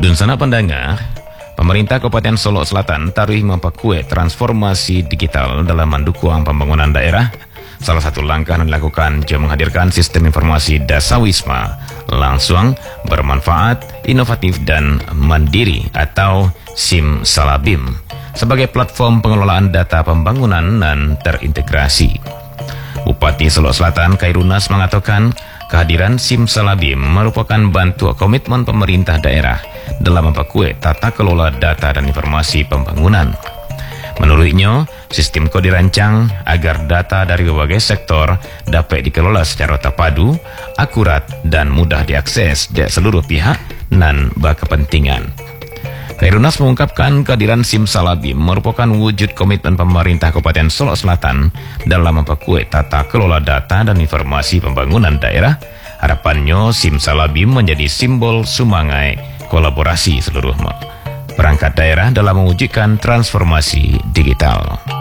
Dan sana pendengar, pemerintah Kabupaten Solo Selatan taruh mempakue transformasi digital dalam mendukung pembangunan daerah. Salah satu langkah yang dilakukan juga menghadirkan sistem informasi Dasawisma langsung bermanfaat, inovatif dan mandiri atau Simsalabim sebagai platform pengelolaan data pembangunan dan terintegrasi. Bupati Solo Selatan Khairunas mengatakan kehadiran Simsalabim merupakan bentuk komitmen pemerintah daerah dalam mempakue tata kelola data dan informasi pembangunan. Menurutnya, sistem dirancang agar data dari berbagai sektor dapat dikelola secara terpadu, akurat dan mudah diakses oleh seluruh pihak dan berkepentingan. Khairunas mengungkapkan kehadiran Simsalabim merupakan wujud komitmen pemerintah Kabupaten Solo Selatan dalam mempakue tata kelola data dan informasi pembangunan daerah. Harapannya Simsalabim menjadi simbol sumangai kolaborasi seluruh perangkat daerah dalam mewujudkan transformasi digital.